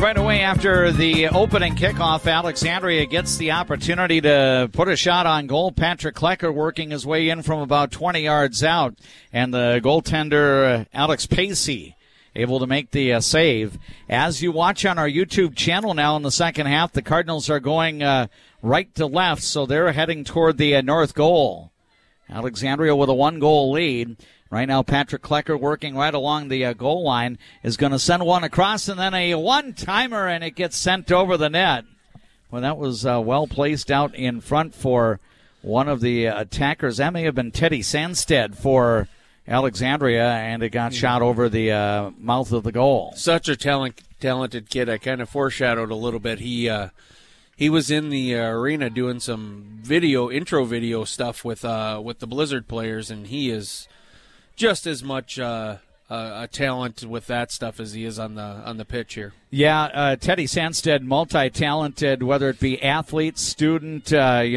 right away after the opening kickoff, Alexandria gets the opportunity to put a shot on goal. Patrick Klecker working his way in from about 20 yards out, and the goaltender, Alex Pacey, able to make the save. As you watch on our YouTube channel now in the second half, the Cardinals are going right to left, so they're heading toward the north goal. Alexandria with a 1-goal lead. Right now, Patrick Klecker working right along the goal line is going to send one across, and then a one-timer, and it gets sent over the net. Well, that was well placed out in front for one of the attackers. That may have been Teddy Sandstead for Alexandria, and it got shot over the mouth of the goal. Such a talented kid. I kind of foreshadowed a little bit. He was in the arena doing some intro video stuff with the Blizzard players, and he is just as much a talent with that stuff as he is on the pitch here. Yeah, Teddy Sandstead, multi-talented, whether it be athlete, student,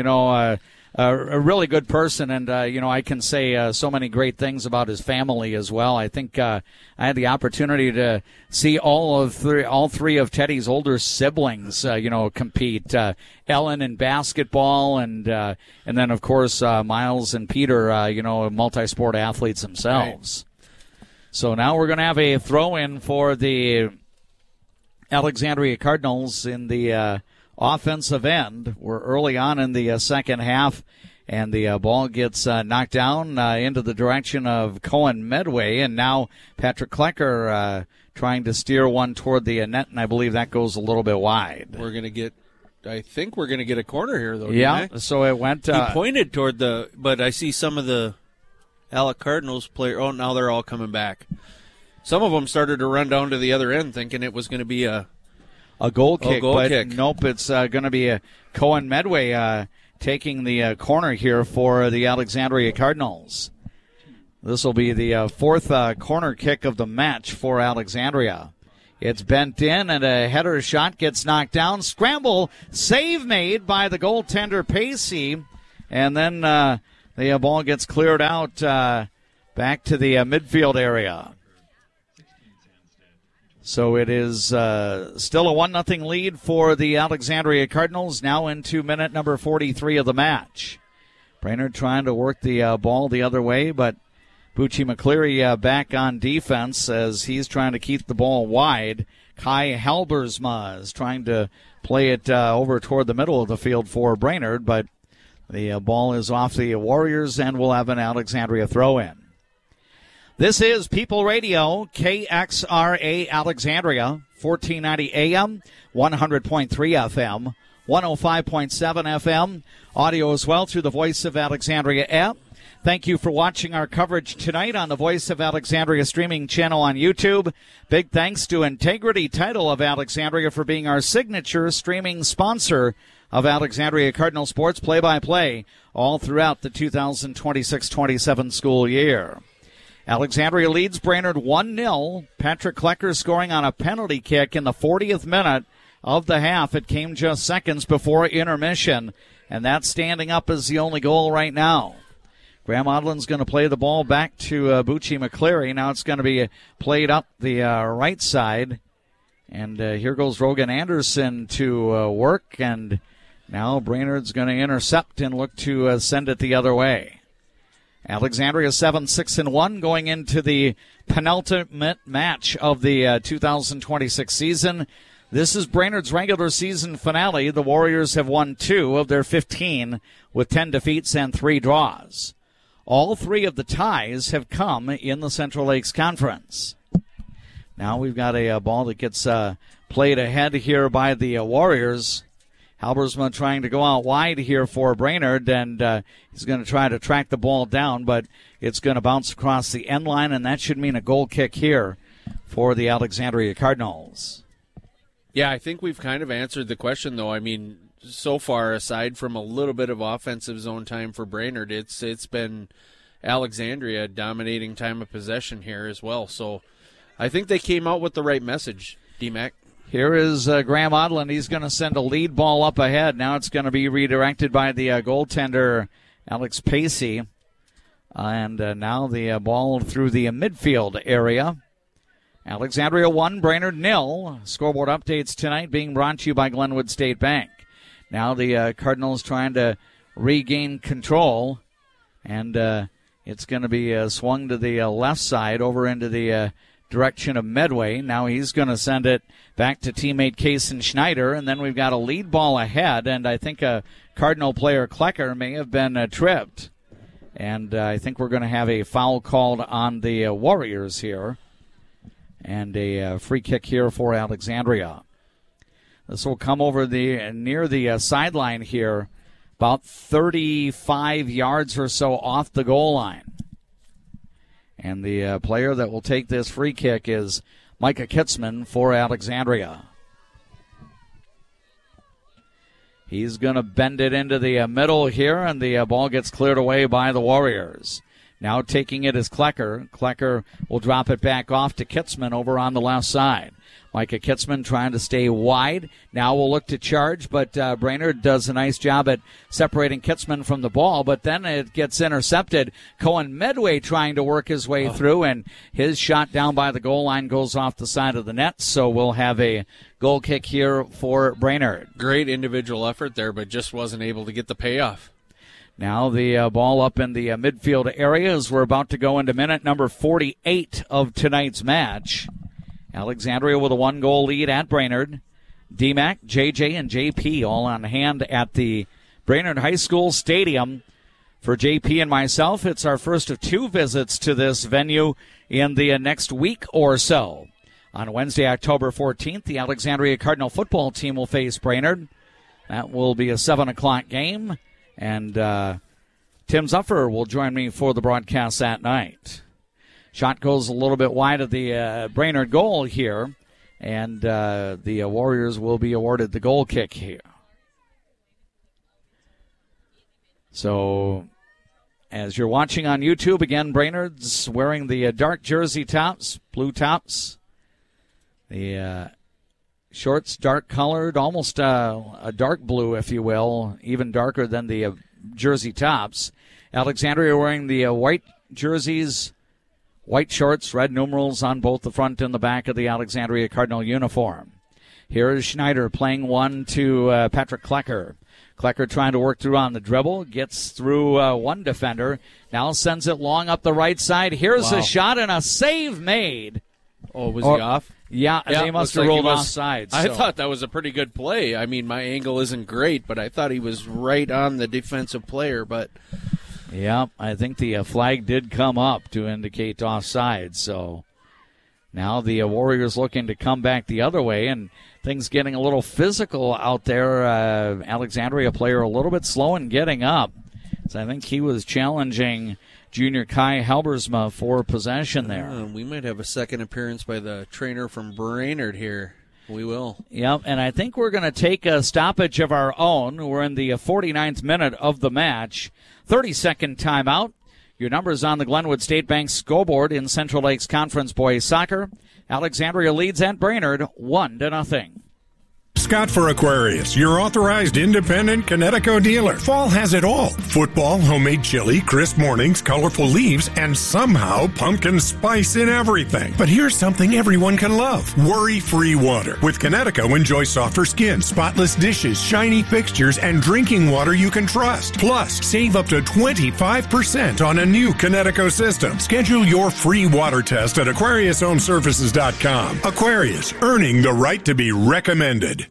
a really good person, and I can say so many great things about his family as well. I think I had the opportunity to see all three of Teddy's older siblings, compete. Ellen in basketball, and then of course Miles and Peter, multi-sport athletes themselves. Right. So now we're going to have a throw-in for the Alexandria Cardinals in the offensive end. We're early on in the second half, and the ball gets knocked down into the direction of Cohen Medway, and now Patrick Klecker trying to steer one toward the net, and I believe that goes a little bit wide. I think we're going to get a corner here, though. Yeah, so it went. He pointed toward but I see some of the Alec Cardinals player. Oh, now they're all coming back. Some of them started to run down to the other end, thinking it was going to be a goal kick, nope, it's going to be a Cohen Medway taking the corner here for the Alexandria Cardinals. This will be the fourth corner kick of the match for Alexandria. It's bent in, and a header shot gets knocked down. Scramble, save made by the goaltender Pacey, and then the ball gets cleared out back to the midfield area. So it is still a 1-0 lead for the Alexandria Cardinals, now into minute number 43 of the match. Brainerd trying to work the ball the other way, but Bucci McCleary back on defense as he's trying to keep the ball wide. Kai Halbersma is trying to play it over toward the middle of the field for Brainerd, but the ball is off the Warriors, and we'll have an Alexandria throw-in. This is People Radio, KXRA Alexandria, 1490 AM, 100.3 FM, 105.7 FM, audio as well through the Voice of Alexandria app. Thank you for watching our coverage tonight on the Voice of Alexandria streaming channel on YouTube. Big thanks to Integrity Title of Alexandria for being our signature streaming sponsor of Alexandria Cardinal Sports play-by-play all throughout the 2026-27 school year. Alexandria leads Brainerd 1-0. Patrick Klecker scoring on a penalty kick in the 40th minute of the half. It came just seconds before intermission, and that's standing up as the only goal right now. Graham Odlin's going to play the ball back to Bucci McCleary. Now it's going to be played up the right side. And here goes Rogan Anderson to work. And now Brainerd's going to intercept and look to send it the other way. Alexandria 7-6-1 going into the penultimate match of the 2026 season. This is Brainerd's regular season finale. The Warriors have won 2 of their 15 with 10 defeats and 3 draws. All 3 of the ties have come in the Central Lakes Conference. Now we've got a ball that gets played ahead here by the Warriors. Halbersma trying to go out wide here for Brainerd, and he's going to try to track the ball down, but it's going to bounce across the end line, and that should mean a goal kick here for the Alexandria Cardinals. Yeah, I think we've kind of answered the question, though. I mean, so far, aside from a little bit of offensive zone time for Brainerd, it's been Alexandria dominating time of possession here as well. So I think they came out with the right message, D-Mac. Here is Graham Odlin. He's going to send a lead ball up ahead. Now it's going to be redirected by the goaltender, Alex Pacey. And now the ball through the midfield area. Alexandria 1, Brainerd 0. Scoreboard updates tonight being brought to you by Glenwood State Bank. Now the Cardinals trying to regain control, and it's going to be swung to the left side over into the direction of Medway. Now he's going to send it back to teammate Kason Schneider, and then we've got a lead ball ahead, and I think a Cardinal player, Klecker, may have been tripped. And I think we're going to have a foul called on the Warriors here. And a free kick here for Alexandria. This will come over near the sideline here, about 35 yards or so off the goal line. And the player that will take this free kick is Micah Kitzman for Alexandria. He's going to bend it into the middle here, and the ball gets cleared away by the Warriors. Now taking it is Klecker. Klecker will drop it back off to Kitzman over on the left side. Micah Kitzman trying to stay wide. Now we'll look to charge, but Brainerd does a nice job at separating Kitzman from the ball, but then it gets intercepted. Cohen Medway trying to work his way through, and his shot down by the goal line goes off the side of the net, so we'll have a goal kick here for Brainerd. Great individual effort there, but just wasn't able to get the payoff. Now the ball up in the midfield area as we're about to go into minute number 48 of tonight's match. Alexandria with a 1-goal lead at Brainerd. DMAC, JJ, and JP all on hand at the Brainerd High School Stadium. For JP and myself, it's our first of 2 visits to this venue in the next week or so. On Wednesday, October 14th, the Alexandria Cardinal football team will face Brainerd. That will be a 7 o'clock game. And Tim Zuffer will join me for the broadcast that night. Shot goes a little bit wide of the Brainerd goal here, and the Warriors will be awarded the goal kick here. So, as you're watching on YouTube, again, Brainerd's wearing the dark jersey tops, blue tops. The shorts dark colored, almost a dark blue, if you will, even darker than the jersey tops. Alexandria wearing the white jerseys, white shorts, red numerals on both the front and the back of the Alexandria Cardinal uniform. Here is Schneider playing one to Patrick Klecker. Klecker trying to work through on the dribble, gets through one defender, now sends it long up the right side. Here's a shot and a save made. Oh, was he off? Yeah, they must have rolled offside. I thought that was a pretty good play. I mean, my angle isn't great, but I thought he was right on the defensive player. But yeah, I think the flag did come up to indicate offside. So now the Warriors looking to come back the other way, and things getting a little physical out there. Alexandria player a little bit slow in getting up. So I think he was challenging junior Kai Halbersma for possession there. We might have a second appearance by the trainer from Brainerd here. We will. Yep, and I think we're going to take a stoppage of our own. We're in the 49th minute of the match. 30-second timeout. Your numbers on the Glenwood State Bank scoreboard in Central Lakes Conference Boys Soccer. Alexandria leads at Brainerd 1-0. Scott for Aquarius, your authorized independent Connecticut dealer. Fall has it all. Football, homemade chili, crisp mornings, colorful leaves, and somehow pumpkin spice in everything. But here's something everyone can love. Worry-free water. With Connecticut, enjoy softer skin, spotless dishes, shiny fixtures, and drinking water you can trust. Plus, save up to 25% on a new Connecticut system. Schedule your free water test at AquariusHomeservices.com. Aquarius, earning the right to be recommended.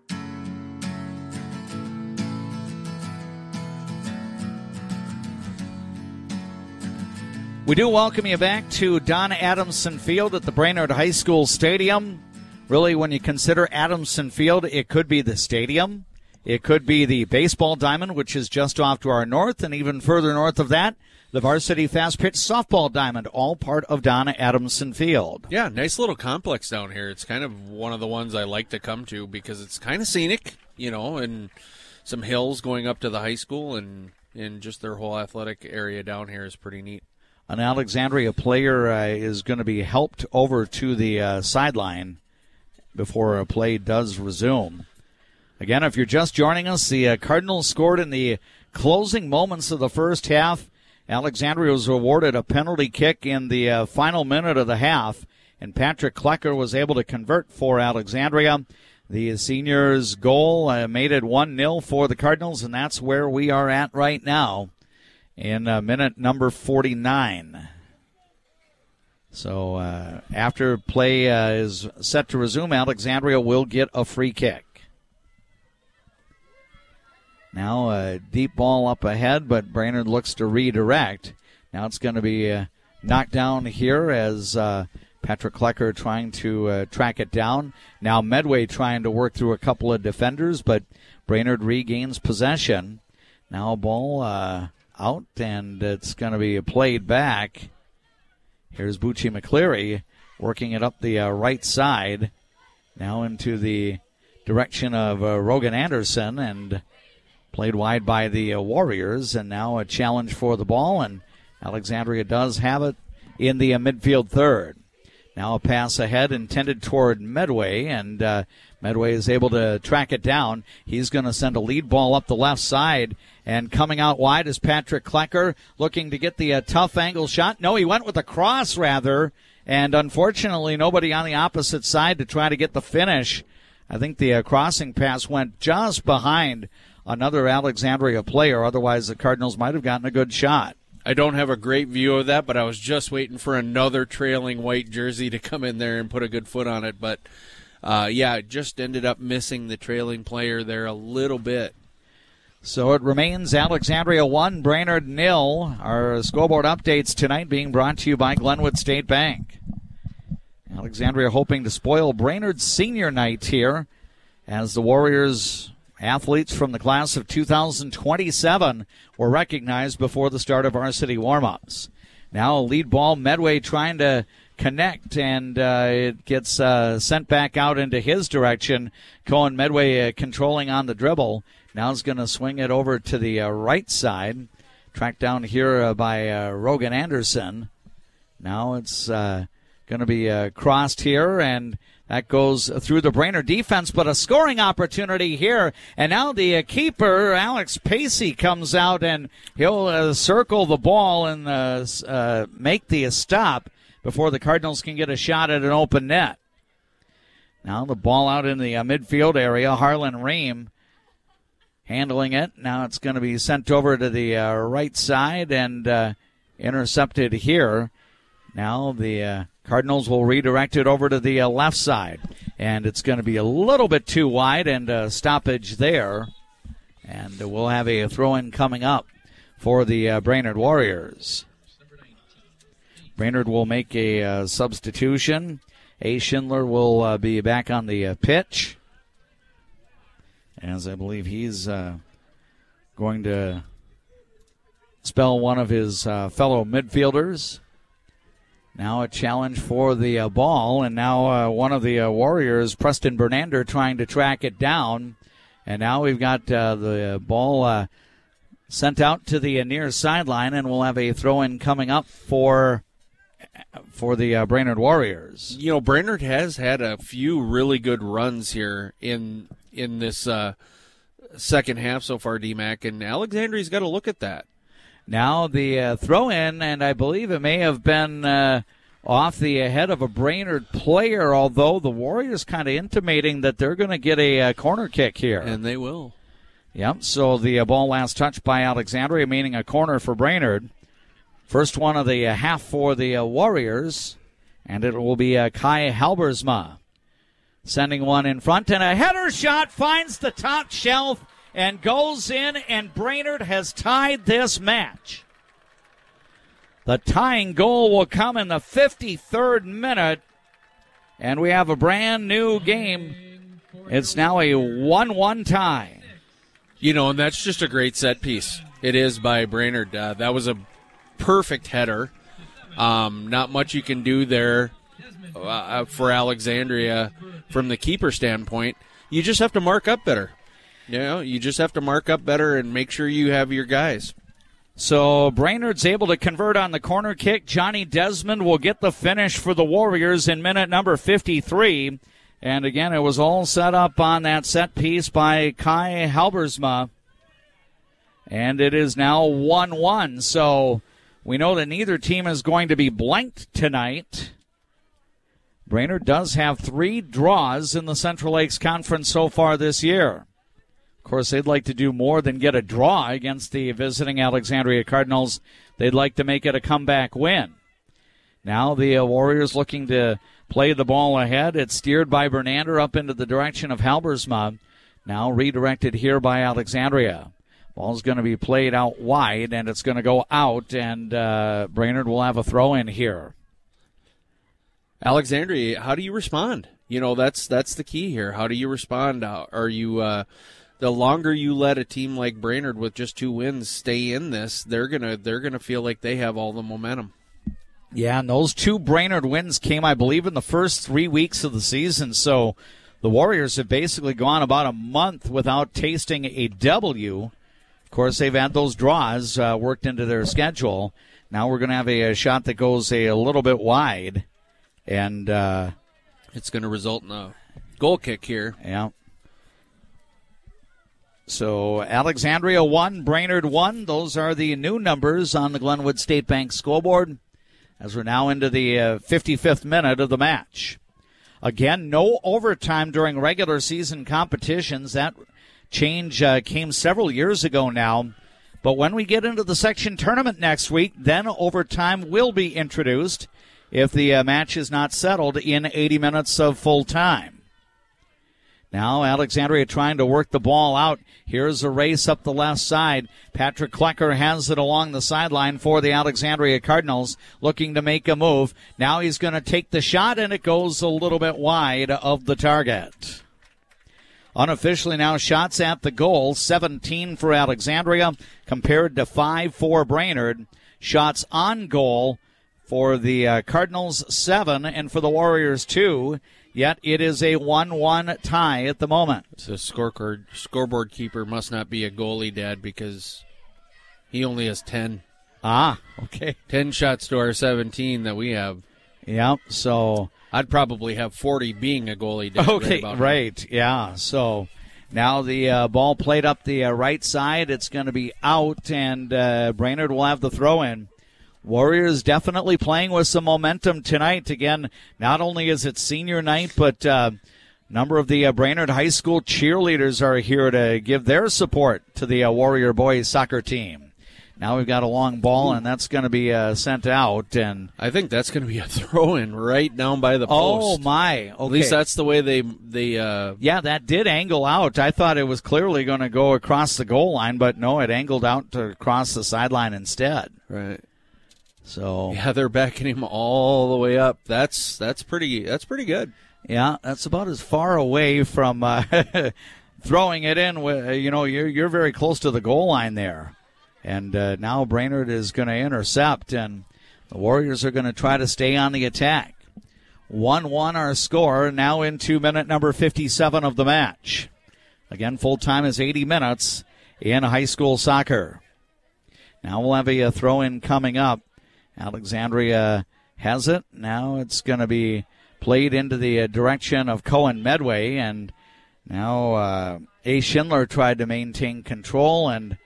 We do welcome you back to Don Adamson Field at the Brainerd High School Stadium. Really, when you consider Adamson Field, it could be the stadium. It could be the baseball diamond, which is just off to our north, and even further north of that, the varsity fast pitch softball diamond, all part of Don Adamson Field. Yeah, nice little complex down here. It's kind of one of the ones I like to come to because it's kind of scenic, you know, and some hills going up to the high school, and just their whole athletic area down here is pretty neat. An Alexandria player is going to be helped over to the sideline before a play does resume. Again, if you're just joining us, the Cardinals scored in the closing moments of the first half. Alexandria was awarded a penalty kick in the final minute of the half. and Patrick Klecker was able to convert for Alexandria. The senior's goal made it 1-0 for the Cardinals, and that's where we are at right now in minute number 49. So after play is set to resume, Alexandria will get a free kick. Now a deep ball up ahead, but Brainerd looks to redirect. Now it's going to be knocked down here as Patrick Klecker trying to track it down. Now Medway trying to work through a couple of defenders, but Brainerd regains possession. Now a ball out, and it's going to be played back. Here's Bucci McCleary working it up the right side. Now into the direction of Rogan Anderson, and played wide by the Warriors. And now a challenge for the ball, and Alexandria does have it in the midfield third. Now a pass ahead intended toward Medway, and Medway is able to track it down. He's going to send a lead ball up the left side, and coming out wide is Patrick Klecker, looking to get the tough angle shot. No, he went with a cross, rather, and unfortunately nobody on the opposite side to try to get the finish. I think the crossing pass went just behind another Alexandria player. Otherwise, the Cardinals might have gotten a good shot. I don't have a great view of that, but I was just waiting for another trailing white jersey to come in there and put a good foot on it. But, it just ended up missing the trailing player there a little bit. So it remains Alexandria 1, Brainerd 0. Our scoreboard updates tonight being brought to you by Glenwood State Bank. Alexandria hoping to spoil Brainerd's senior night here as the Warriors athletes from the class of 2027 were recognized before the start of varsity warm-ups. Now a lead ball, Medway trying to connect, and it gets sent back out into his direction. Cohen Medway controlling on the dribble. Now he's going to swing it over to the right side. Tracked down here by Rogan Anderson. Now it's going to be crossed here, and that goes through the Brainerd defense, but a scoring opportunity here. And now the keeper, Alex Pacey, comes out, and he'll circle the ball and make the stop before the Cardinals can get a shot at an open net. Now the ball out in the midfield area. Harlan Ream handling it. Now it's going to be sent over to the right side and intercepted here. Now the Cardinals will redirect it over to the left side. And it's going to be a little bit too wide, and a stoppage there. And we'll have a throw-in coming up for the Brainerd Warriors. Brainerd will make a substitution. A. Schindler will be back on the pitch, as I believe he's going to spell one of his fellow midfielders. Now a challenge for the ball, and now one of the Warriors, Preston Bernander, trying to track it down. And now we've got the ball sent out to the near sideline, and we'll have a throw-in coming up for the Brainerd Warriors. You know, Brainerd has had a few really good runs here in this second half so far, D-Mac, and Alexandria's got to look at that. Now the throw-in, and I believe it may have been off the head of a Brainerd player, although the Warriors kind of intimating that they're going to get a corner kick here. And they will. Yep, so the ball last touched by Alexandria, meaning a corner for Brainerd. First one of the half for the Warriors, and it will be Kai Halbersma sending one in front, and a header shot finds the top shelf and goes in, and Brainerd has tied this match. The tying goal will come in the 53rd minute, and we have a brand new game. It's now a 1-1 tie. You know, and that's just a great set piece. It is by Brainerd. That was a perfect header. Not much you can do there for Alexandria from the keeper standpoint. You just have to mark up better. You know, you just have to mark up better and make sure you have your guys. So Brainerd's able to convert on the corner kick. Johnny Desmond will get the finish for the Warriors in minute number 53. And again, it was all set up on that set piece by Kai Halbersma. And it is now 1-1. So we know that neither team is going to be blanked tonight. Brainerd does have 3 draws in the Central Lakes Conference so far this year. Of course, they'd like to do more than get a draw against the visiting Alexandria Cardinals. They'd like to make it a comeback win. Now the Warriors looking to play the ball ahead. It's steered by Bernander up into the direction of Halbersma. Now redirected here by Alexandria. Ball's going to be played out wide, and it's going to go out, and Brainerd will have a throw in here. Alexandria, how do you respond? That's the key here. How do you respond? Are you the longer you let a team like Brainerd with just 2 wins stay in this, they're gonna feel like they have all the momentum. Yeah, and those 2 Brainerd wins came, I believe, in the first 3 weeks of the season. So the Warriors have basically gone about a month without tasting a W. Of course, they've had those draws worked into their schedule. Now we're going to have a shot that goes a little bit wide. And it's going to result in a goal kick here. Yeah. So Alexandria 1, Brainerd 1. Those are the new numbers on the Glenwood State Bank scoreboard as we're now into the 55th minute of the match. Again, no overtime during regular season competitions. That change came several years ago now. But when we get into the section tournament next week, then overtime will be introduced if the match is not settled in 80 minutes of full time. Now Alexandria trying to work the ball out. Here's a race up the left side. Patrick Klecker has it along the sideline for the Alexandria Cardinals, looking to make a move. Now he's going to take the shot, and it goes a little bit wide of the target. Unofficially now shots at the goal, 17 for Alexandria compared to 5 for Brainerd. Shots on goal for the Cardinals, 7, and for the Warriors, 2. Yet it is a 1-1 tie at the moment. The scoreboard keeper must not be a goalie, Dad, because he only has 10. Ah, okay. 10 shots to our 17 that we have. Yep, so I'd probably have 40 being a goalie, Dad. Okay, right, yeah. So now the ball played up the right side. It's going to be out, and Brainerd will have the throw-in. Warriors definitely playing with some momentum tonight. Again, not only is it senior night, but a number of the Brainerd High School cheerleaders are here to give their support to the Warrior boys soccer team. Now we've got a long ball, and that's going to be sent out. And I think that's going to be a throw-in right down by the post. Oh, my. Okay. At least that's the way they Yeah, that did angle out. I thought it was clearly going to go across the goal line, but no, it angled out to cross the sideline instead. Right. So yeah, they're backing him all the way up. That's pretty good. Yeah, that's about as far away from throwing it in. You're very close to the goal line there, and now Brainerd is going to intercept, and the Warriors are going to try to stay on the attack. 1-1 our score. Now into minute number 57 of the match. Again, full time is 80 minutes in high school soccer. Now we'll have a throw-in coming up. Alexandria has it. Now it's going to be played into the direction of Cohen Medway, and now A. Schindler tried to maintain control, and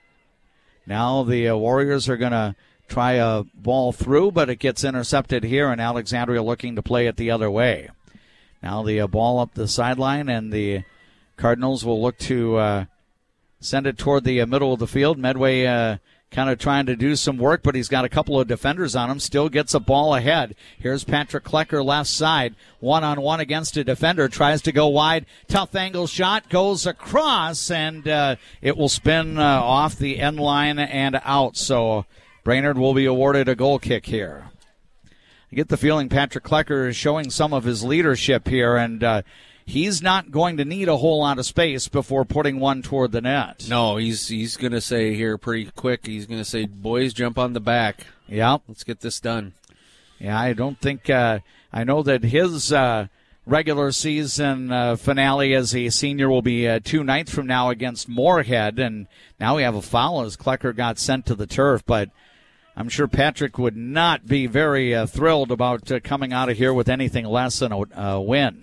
now the Warriors are going to try a ball through, but it gets intercepted here, and Alexandria looking to play it the other way. Now the ball up the sideline, and the Cardinals will look to send it toward the middle of the field. Medway kind of trying to do some work, but he's got a couple of defenders on him. Still gets a ball ahead. Here's Patrick Klecker left side. One-on-one against a defender. Tries to go wide. Tough angle shot. Goes across, and it will spin off the end line and out. So Brainerd will be awarded a goal kick here. I get the feeling Patrick Klecker is showing some of his leadership here, and he's not going to need a whole lot of space before putting one toward the net. No, he's going to say here pretty quick, he's going to say, boys, jump on the back. Yeah. Let's get this done. Yeah, I don't think I know that his regular season finale as a senior will be 2 nights from now against Moorhead, and now we have a foul as Klecker got sent to the turf, but I'm sure Patrick would not be very thrilled about coming out of here with anything less than a win.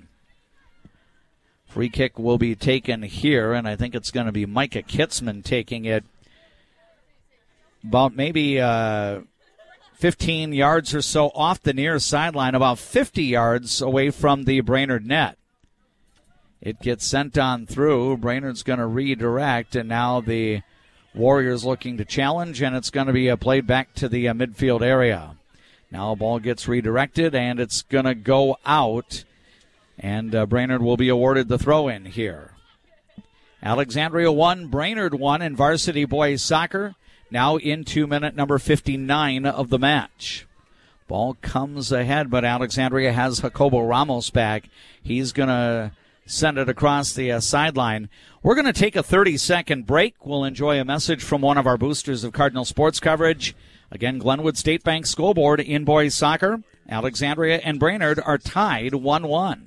Free kick will be taken here, and I think it's going to be Micah Kitzman taking it about maybe 15 yards or so off the near sideline, about 50 yards away from the Brainerd net. It gets sent on through. Brainerd's going to redirect, and now the Warriors looking to challenge, and it's going to be played back to the midfield area. Now a ball gets redirected, and it's going to go out, and Brainerd will be awarded the throw-in here. Alexandria 1, Brainerd 1 in varsity boys soccer. Now into minute number 59 of the match. Ball comes ahead, but Alexandria has Jacobo Ramos back. He's going to send it across the sideline. We're going to take a 30-second break. We'll enjoy a message from one of our boosters of Cardinal sports coverage. Again, Glenwood State Bank School Board in boys soccer. Alexandria and Brainerd are tied 1-1.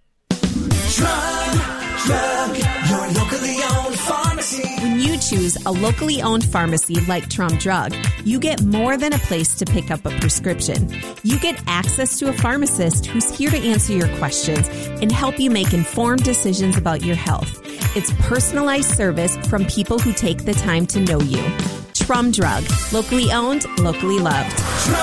Drug, your locally owned pharmacy. When you choose a locally owned pharmacy like Trump Drug, you get more than a place to pick up a prescription. You get access to a pharmacist who's here to answer your questions and help you make informed decisions about your health. It's personalized service from people who take the time to know you. Trum Drug, locally owned, locally loved. Drug,